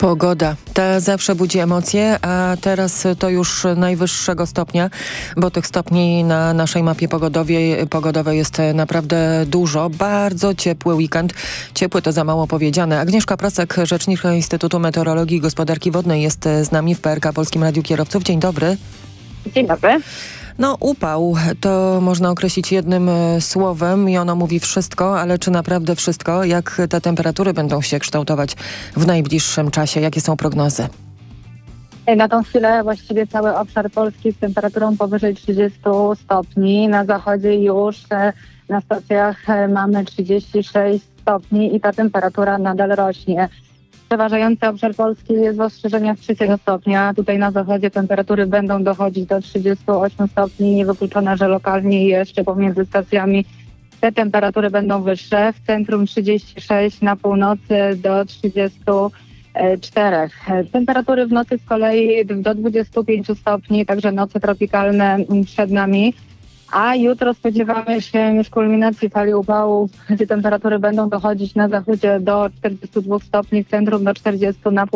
Pogoda. Ta zawsze budzi emocje, a teraz to już najwyższego stopnia, bo tych stopni na naszej mapie pogodowej jest naprawdę dużo. Bardzo ciepły weekend. Ciepły to za mało powiedziane. Agnieszka Prasek, rzeczniczka Instytutu Meteorologii i Gospodarki Wodnej jest z nami w PRK Polskim Radiu Kierowców. Dzień dobry. Dzień dobry. No upał to można określić jednym słowem i ono mówi wszystko, ale czy naprawdę wszystko? Jak te temperatury będą się kształtować w najbliższym czasie? Jakie są prognozy? Na tą chwilę właściwie cały obszar Polski z temperaturą powyżej 30 stopni. Na zachodzie już na stacjach mamy 36 stopni i ta temperatura nadal rośnie. Przeważający obszar Polski jest w ostrzeżeniach 3 stopnia. Tutaj na zachodzie temperatury będą dochodzić do 38 stopni. Niewykluczone, że lokalnie jeszcze pomiędzy stacjami te temperatury będą wyższe. W centrum 36, na północy do 34. Temperatury w nocy z kolei do 25 stopni, także noce tropikalne przed nami. A jutro spodziewamy się już kulminacji fali upałów, gdzie temperatury będą dochodzić na zachodzie do 42 stopni, w centrum do 40, na